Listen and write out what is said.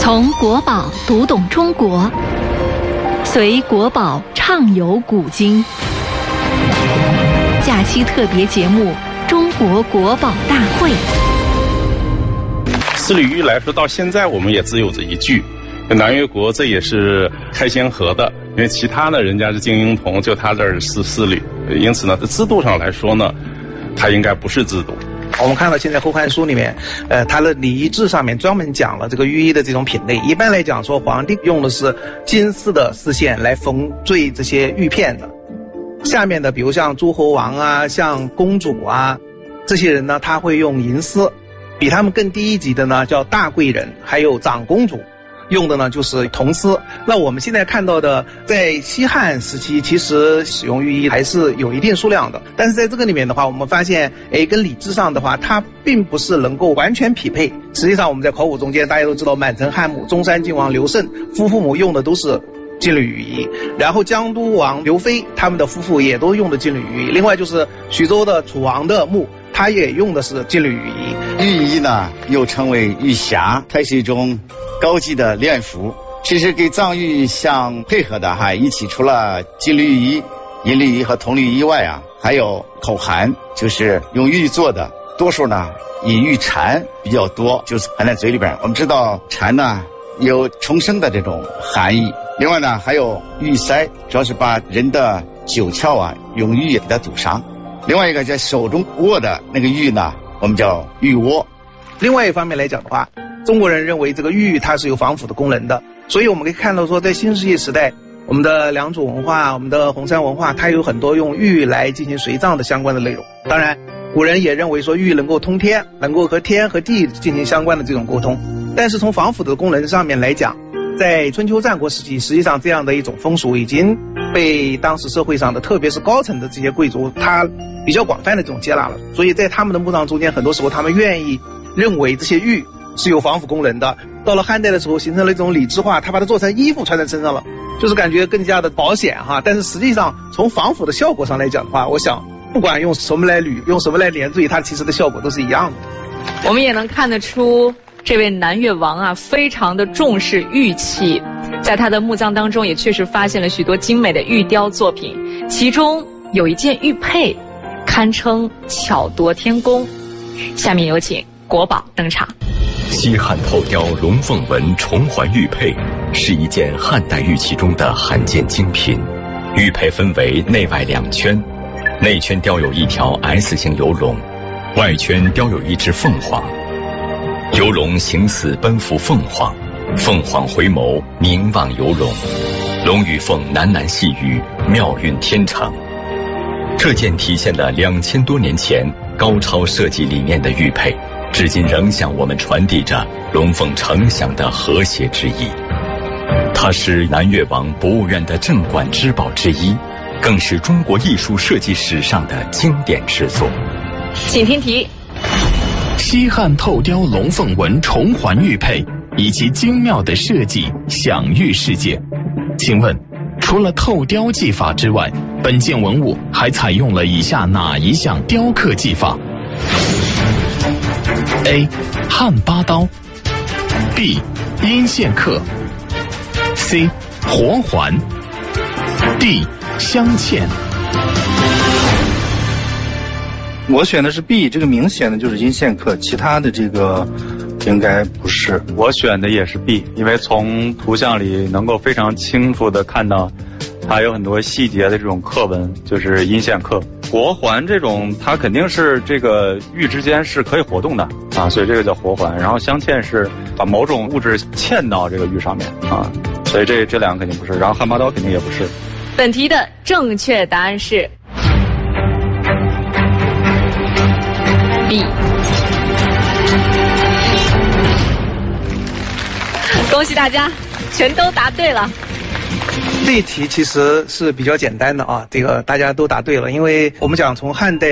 从国宝读懂中国，随国宝畅游古今。假期特别节目《中国国宝大会》。 丝缕玉来说，到现在我们也只有这一句。南越国这也是开先河的，因为其他的人家是金银铜，就他这儿是丝缕，因此呢，制度上来说呢，它应该不是制度。 我们看到现在《后汉书》里面，它的礼仪志上面专门讲了这个御医的这种品类。一般来讲说，皇帝用的是金丝的丝线来缝缀这些玉片的。下面的比如像诸侯王啊，像公主啊，这些人呢，他会用银丝。比他们更低一级的呢，叫大贵人，还有长公主。用的呢就是铜丝。那我们现在看到的，在西汉时期，其实使用御医还是有一定数量的。但是在这个里面的话，我们发现，跟礼制上的话，它并不是能够完全匹配。实际上，我们在考古中间，大家都知道，满城汉墓中山靖王刘胜夫妇母用的都是金缕玉衣，然后江都王刘飞他们的夫妇也都用的金缕玉衣。另外就是徐州的楚王的墓，他也用的是金缕玉衣。 玉衣呢，又称为玉匣，它是一种高级的殓服。其实跟藏玉相配合的一起除了金缕玉衣、银缕衣和铜缕衣外还有口含，就是用玉做的，多数呢以玉蝉比较多，就是含在嘴里边。我们知道蝉呢有重生的这种含义。另外呢还有玉塞，主要是把人的九窍用玉给它堵上。另外一个在手中握的那个玉呢，我们叫玉窝。 另外一方面来讲的话，中国人认为这个玉它是有防腐的功能的，所以我们可以看到说，在新石器时代，我们的良渚文化、我们的红山文化，它有很多用玉来进行随葬的相关的内容。当然，古人也认为说玉能够通天，能够和天和地进行相关的这种沟通。但是从防腐的功能上面来讲，在春秋战国时期，实际上这样的一种风俗已经被当时社会上的特别是高层的这些贵族，他比较广泛的这种接纳了。所以在他们的墓葬中间，很多时候他们愿意认为这些玉是有防腐功能的。到了汉代的时候，形成了一种礼制化，他把它做成衣服穿在身上了，就是感觉更加的保险但是实际上从防腐的效果上来讲的话，我想不管用什么来捋，用什么来连缀，它其实的效果都是一样的。 我们也能看得出这位南越王非常的重视玉器，在他的墓葬当中也确实发现了许多精美的玉雕作品，其中有一件玉佩堪称巧夺天工。下面有请国宝登场。 西汉头雕龙凤纹重环玉佩是一件汉代玉器中的罕见精品。玉佩分为内外两圈，内圈雕有一条 S 型游龙，外圈雕有一只凤凰。游龙形似奔赴凤凰，凤凰回眸凝望游龙，龙与凤喃喃细语，妙韵天成。这件体现了2000多年前高超设计理念的玉佩，至今仍向我们传递着龙凤呈祥的和谐之意。它是南越王博物院的镇馆之宝之一，更是中国艺术设计史上的经典之作。 请听题： 西汉透雕龙凤纹重环玉佩以其精妙的设计享誉世界。请问，除了透雕技法之外，本件文物还采用了以下哪一项雕刻技法？ A. 汉八刀 B. 阴线刻 C. 活环 D. 镶嵌。 我选的是 B， 这个明显的就是阴线刻，其他的这个应该不是。 我选的也是 B， 因为从图像里能够非常清楚的看到它有很多细节的这种刻纹，就是阴线刻。活环这种它肯定是这个玉之间是可以活动的所以这个叫活环。然后镶嵌是把某种物质嵌到这个玉上面所以这两个肯定不是。然后汉八刀肯定也不是。 本题的正确答案是 B。恭喜大家，全都答对了。 这一题其实是比较简单的这个大家都答对了，因为我们讲从汉代